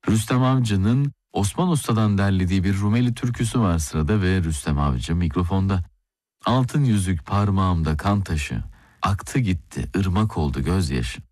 Rüstem Avcı'nın Osman Usta'dan derlediği bir Rumeli türküsü var sırada ve Rüstem Avcı mikrofonda. Altın yüzük parmağımda kan taşı, aktı gitti ırmak oldu gözyaşı.